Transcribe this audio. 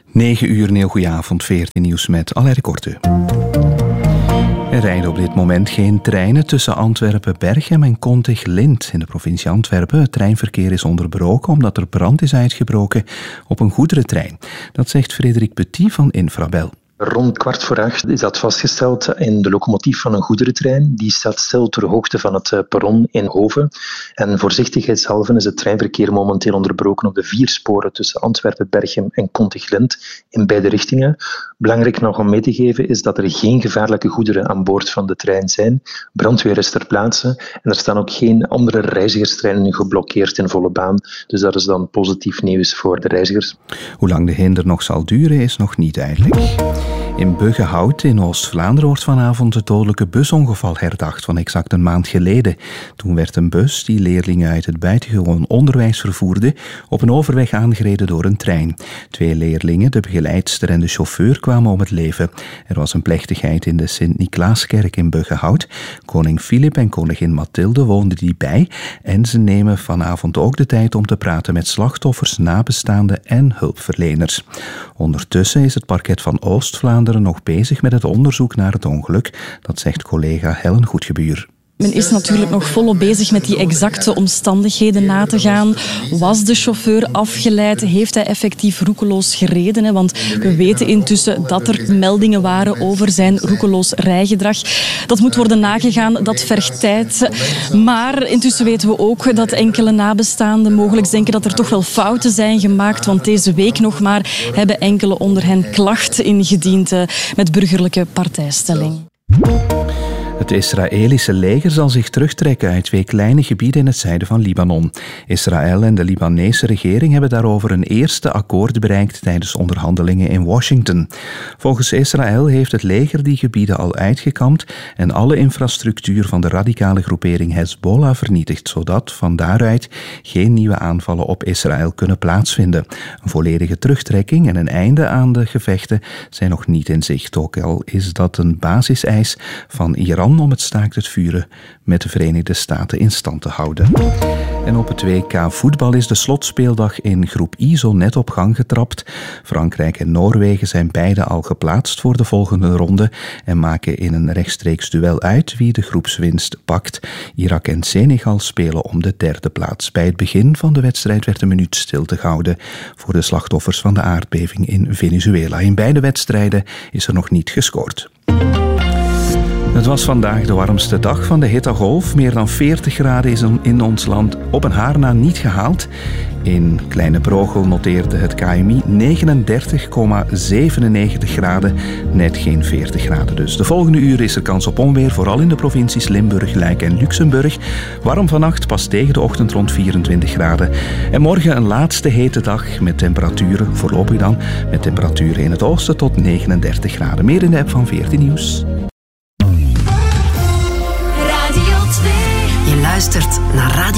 9 uur, een heel goeie avond, 14 nieuws met Alain Korte. Er rijden op dit moment geen treinen tussen Antwerpen, Berchem en Contig-Lint in de provincie Antwerpen. Het treinverkeer is onderbroken omdat er brand is uitgebroken op een goederentrein. Dat zegt Frederik Petit van Infrabel. Rond 7:15 is dat vastgesteld in de locomotief van een goederentrein. Die staat stil ter hoogte van het perron in Hoven. En voorzichtigheidshalve is het treinverkeer momenteel onderbroken op de 4 sporen tussen Antwerpen, Berchem en Contig-Lint in beide richtingen. Belangrijk nog om mee te geven is dat er geen gevaarlijke goederen aan boord van de trein zijn. Brandweer is ter plaatse en er staan ook geen andere reizigerstreinen geblokkeerd in volle baan. Dus dat is dan positief nieuws voor de reizigers. Hoe lang de hinder nog zal duren is nog niet duidelijk. In Buggenhout in Oost-Vlaanderen wordt vanavond het dodelijke busongeval herdacht van exact een maand geleden. Toen werd een bus die leerlingen uit het buitengewoon onderwijs vervoerde op een overweg aangereden door een trein. 2 leerlingen, de begeleidster en de chauffeur, kwamen om het leven. Er was een plechtigheid in de Sint-Niklaaskerk in Buggenhout. Koning Filip en koningin Mathilde woonden die bij en ze nemen vanavond ook de tijd om te praten met slachtoffers, nabestaanden en hulpverleners. Ondertussen is het parket van Oost-Vlaanderen nog bezig met het onderzoek naar het ongeluk. Dat zegt collega Helen Goedgebuur. Men is natuurlijk nog volop bezig met die exacte omstandigheden na te gaan. Was de chauffeur afgeleid? Heeft hij effectief roekeloos gereden? Want we weten intussen dat er meldingen waren over zijn roekeloos rijgedrag. Dat moet worden nagegaan, dat vergt tijd. Maar intussen weten we ook dat enkele nabestaanden mogelijk denken dat er toch wel fouten zijn gemaakt. Want deze week nog maar hebben enkele onder hen klachten ingediend met burgerlijke partijstelling. Het Israëlische leger zal zich terugtrekken uit 2 kleine gebieden in het zuiden van Libanon. Israël en de Libanese regering hebben daarover een eerste akkoord bereikt tijdens onderhandelingen in Washington. Volgens Israël heeft het leger die gebieden al uitgekampt en alle infrastructuur van de radicale groepering Hezbollah vernietigd, zodat van daaruit geen nieuwe aanvallen op Israël kunnen plaatsvinden. Een volledige terugtrekking en een einde aan de gevechten zijn nog niet in zicht, ook al is dat een basiseis van Iran om het staakt het vuren met de Verenigde Staten in stand te houden. En op het WK voetbal is de slotspeeldag in groep I zo net op gang getrapt. Frankrijk en Noorwegen zijn beide al geplaatst voor de volgende ronde en maken in een rechtstreeks duel uit wie de groepswinst pakt. Irak en Senegal spelen om de 3e plaats. Bij het begin van de wedstrijd werd een minuut stilte gehouden voor de slachtoffers van de aardbeving in Venezuela. In beide wedstrijden is er nog niet gescoord. Het was vandaag de warmste dag van de hittegolf. Meer dan 40 graden is in ons land op een haar na niet gehaald. In Kleine Brogel noteerde het KMI 39,97 graden. Net geen 40 graden dus. De volgende uren is er kans op onweer, vooral in de provincies Limburg, Luik en Luxemburg. Warm vannacht, pas tegen de ochtend rond 24 graden. En morgen een laatste hete dag met temperaturen, voorlopig dan, met temperaturen in het oosten tot 39 graden. Meer in de app van 14 Nieuws. Je luistert naar Radio